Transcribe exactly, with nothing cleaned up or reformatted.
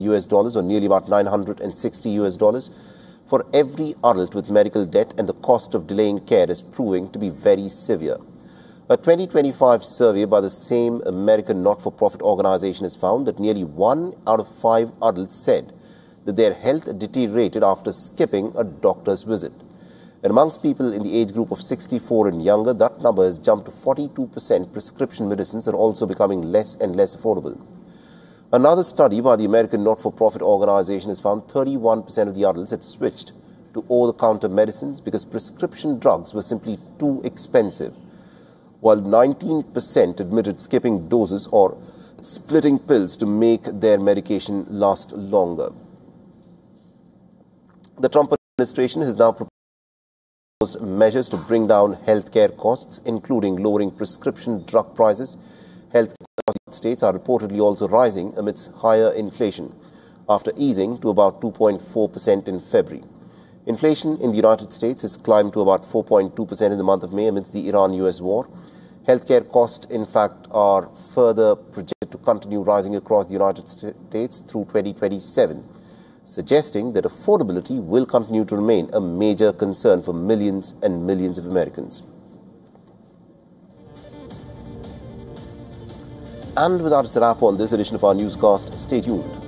U S dollars, or nearly about nine hundred sixty U S dollars, for every adult with medical debt, and the cost of delaying care is proving to be very severe. A twenty twenty-five survey by the same American not-for-profit organization has found that nearly one out of five adults said that their health deteriorated after skipping a doctor's visit. And amongst people in the age group of sixty-four and younger, that number has jumped to forty-two percent. Prescription medicines are also becoming less and less affordable. Another study by the American not-for-profit organization has found thirty-one percent of the adults had switched to over-the-counter medicines because prescription drugs were simply too expensive, while nineteen percent admitted skipping doses or splitting pills to make their medication last longer. The Trump administration has now proposed measures to bring down healthcare costs, including lowering prescription drug prices. Healthcare states are reportedly also rising amidst higher inflation, after easing to about two point four percent in February. Inflation in the United States has climbed to about four point two percent in the month of May amidst the Iran U S war. Healthcare costs, in fact, are further projected to continue rising across the United States through twenty twenty-seven, suggesting that affordability will continue to remain a major concern for millions and millions of Americans. And with that, it's a wrap on this edition of our newscast. Stay tuned.